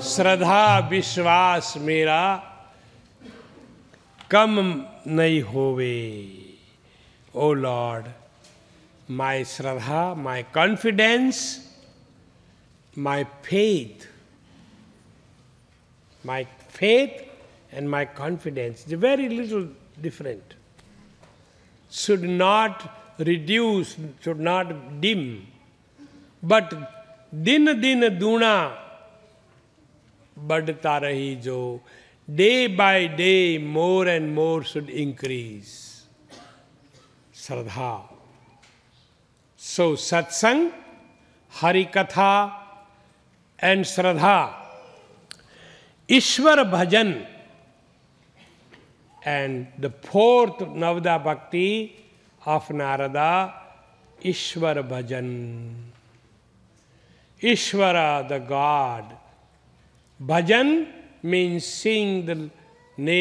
श्रद्धा विश्वास मेरा कम नहीं होवे। ओ Lord, my Shraddha, my confidence, my faith and my confidence, is very little different. Should not reduce, should not dim, but दिन दिन दूना बढ़ता रही जो, day by day more and more should increase. Shraddha. So satsang, Hari Katha and Shraddha, Ishwar Bhajan, and the fourth Navada Bhakti of Narada, Ishwar Bhajan. Ishvara, the God. Bhajan means sing the